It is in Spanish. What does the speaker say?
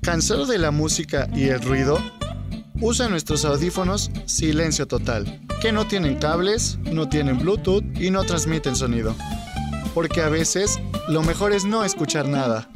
¿Cansado de la música y el ruido? Usa nuestros audífonos Silencio Total, que no tienen cables, no tienen Bluetooth y no transmiten sonido. Porque a veces lo mejor es no escuchar nada.